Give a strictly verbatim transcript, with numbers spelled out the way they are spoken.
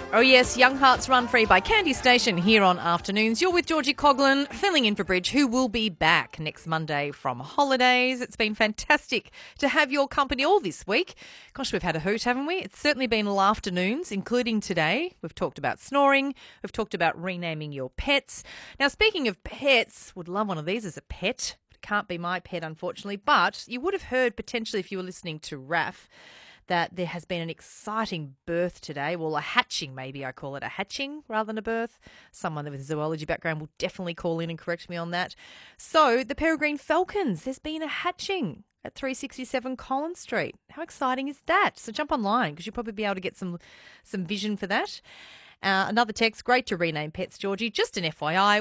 Oh yes, Young Hearts Run Free by Candy Station here on Afternoons. You're with Georgie Coughlin, filling in for Bridge, who will be back next Monday from holidays. It's been fantastic to have your company all this week. Gosh, we've had a hoot, haven't we? It's certainly been all afternoons, including today. We've talked about snoring. We've talked about renaming your pets. Now, speaking of pets, would love one of these as a pet. It can't be my pet, unfortunately, but you would have heard potentially if you were listening to Raf that there has been an exciting birth today. Well, a hatching, maybe I call it a hatching rather than a birth. Someone with a zoology background will definitely call in and correct me on that. So, the Peregrine Falcons, there's been a hatching at three sixty-seven Collins Street. How exciting is that? So jump online because you'll probably be able to get some, some vision for that. Uh, another text, great to rename pets, Georgie. Just an F Y I.